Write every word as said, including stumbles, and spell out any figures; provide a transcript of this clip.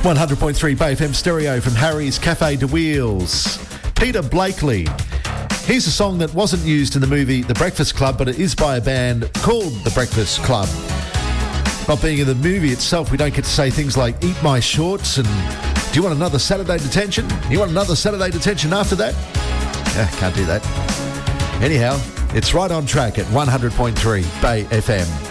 one hundred point three Bay F M stereo from Harry's Cafe de Wheels. Peter Blakely. Here's a song that wasn't used in the movie The Breakfast Club, but it is by a band called The Breakfast Club. Not being in the movie itself, we don't get to say things like eat my shorts and do you want another Saturday detention? You want another Saturday detention after that? Yeah, can't do that. Anyhow, it's right on track at one hundred point three Bay F M.